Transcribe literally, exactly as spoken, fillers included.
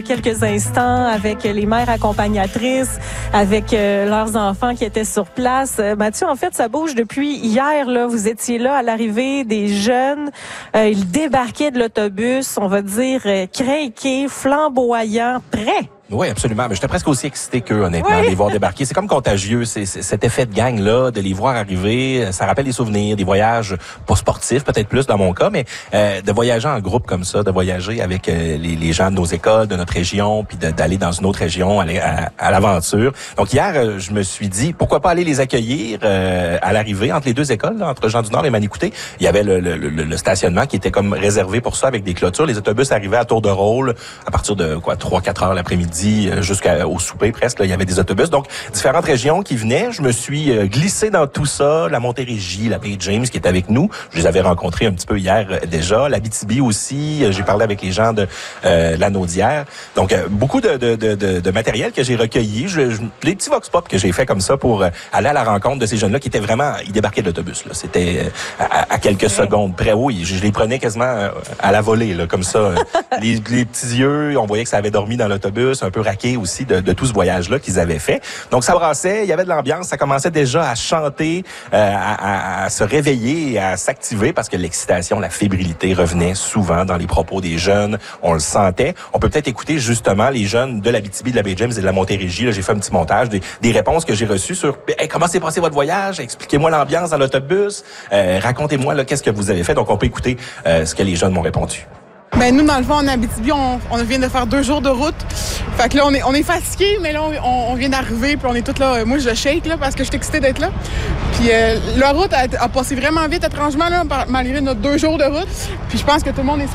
Quelques instants avec les mères accompagnatrices, avec euh, leurs enfants qui étaient sur place. Euh, Mathieu, en fait, ça bouge depuis hier. Là, vous étiez là à l'arrivée des jeunes. Euh, ils débarquaient de l'autobus, on va dire, euh, crinqués, flamboyants, prêts. Oui, absolument. Mais j'étais presque aussi excité qu'eux, honnêtement, oui. de les voir débarquer. C'est comme contagieux. C'est, c'est cet effet de gang-là, de les voir arriver. Ça rappelle des souvenirs, des voyages pas sportifs, peut-être plus dans mon cas, mais euh, de voyager en groupe comme ça, de voyager avec euh, les, les gens de nos écoles, de notre région, puis de, d'aller dans une autre région, aller à, à l'aventure. Donc hier, euh, je me suis dit, pourquoi pas aller les accueillir euh, à l'arrivée entre les deux écoles, là, entre Jean du Nord et Manicouté. Il y avait le, le, le, le stationnement qui était comme réservé pour ça avec des clôtures. Les autobus arrivaient à tour de rôle à partir de quoi trois quatre heures l'après-midi jusqu'au souper presque. Là, il y avait des autobus. Donc, différentes régions qui venaient. Je me suis euh, glissé dans tout ça. La Montérégie, la baie James qui est avec nous. Je les avais rencontrés un petit peu hier euh, déjà. La Abitibi aussi. Euh, j'ai parlé avec les gens de euh, la Naudière. Donc, euh, beaucoup de, de, de, de, de matériel que j'ai recueilli. Je, je, les petits vox pop que j'ai fait comme ça pour euh, aller à la rencontre de ces jeunes-là qui étaient vraiment... Ils débarquaient de l'autobus. Là. C'était euh, à, à quelques secondes près. Oui, je, je les prenais quasiment euh, à la volée, là, comme ça. les, les petits yeux, on voyait que ça avait dormi dans l'autobus, un peu raqué aussi de, de tout ce voyage-là qu'ils avaient fait. Donc, ça brassait, il y avait de l'ambiance, ça commençait déjà à chanter, euh, à, à, à se réveiller et à s'activer parce que l'excitation, la fébrilité revenait souvent dans les propos des jeunes. On le sentait. On peut peut-être écouter justement les jeunes de l'Abitibi, de la baie James et de la Montérégie. Là, j'ai fait un petit montage des, des réponses que j'ai reçues sur hey, comment s'est passé votre voyage, expliquez-moi l'ambiance dans l'autobus, euh, racontez-moi là, qu'est-ce que vous avez fait. Donc, on peut écouter euh, ce que les jeunes m'ont répondu. Ben nous, dans le fond, en Abitibi, on, on vient de faire deux jours de route. Fait que là, on est, on est fatigués, mais là, on, on vient d'arriver, puis on est tous là. Moi, je shake, là, parce que je suis excitée d'être là. Puis euh, la route a, a passé vraiment vite, étrangement, là, malgré notre deux jours de route. Puis je pense que tout le monde est